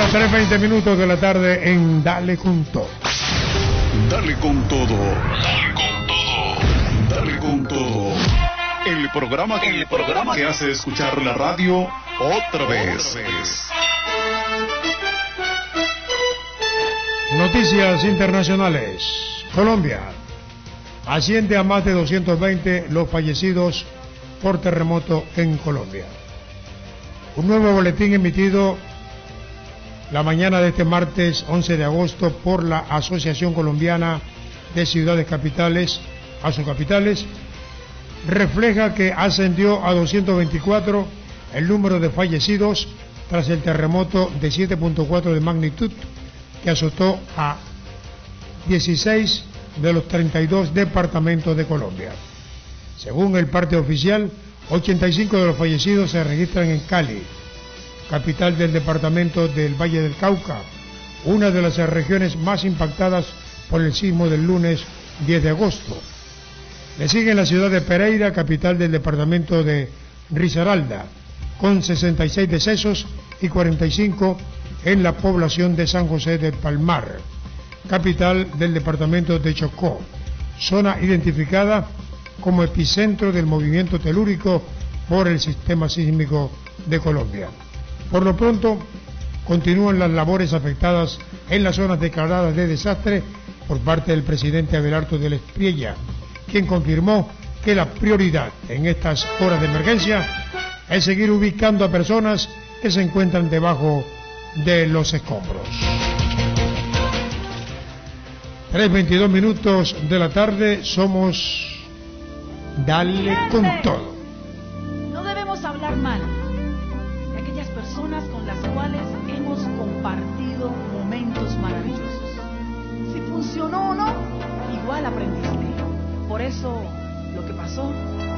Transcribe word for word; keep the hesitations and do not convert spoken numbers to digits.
tres veinte minutos de la tarde en Dale con Todo. Dale con todo. Dale con todo. Dale con todo. El programa que, el programa que hace escuchar la radio otra vez. Otra vez. Noticias internacionales. Colombia. Asciende a más de doscientos veinte los fallecidos por terremoto en Colombia. Un nuevo boletín emitido la mañana de este martes once de agosto por la Asociación Colombiana de Ciudades Capitales, Asocapitales, refleja que ascendió a doscientos veinticuatro el número de fallecidos tras el terremoto de siete punto cuatro de magnitud que azotó a dieciséis de los treinta y dos departamentos de Colombia. Según el parte oficial, ochenta y cinco de los fallecidos se registran en Cali, capital del departamento del Valle del Cauca, una de las regiones más impactadas por el sismo del lunes diez de agosto. Le sigue la ciudad de Pereira, capital del departamento de Risaralda, con sesenta y seis decesos, y cuarenta y cinco en la población de San José del Palmar, capital del departamento de Chocó, zona identificada como epicentro del movimiento telúrico por el sistema sísmico de Colombia. Por lo pronto, continúan las labores afectadas en las zonas declaradas de desastre por parte del presidente Abelardo del Espriella, quien confirmó que la prioridad en estas horas de emergencia es seguir ubicando a personas que se encuentran debajo de los escombros. tres veintidós minutos de la tarde, somos Dale con Todo. No debemos hablar mal de aquellas personas con las cuales hemos compartido momentos maravillosos. Si funcionó o no, igual aprendiste. Por eso, lo que pasó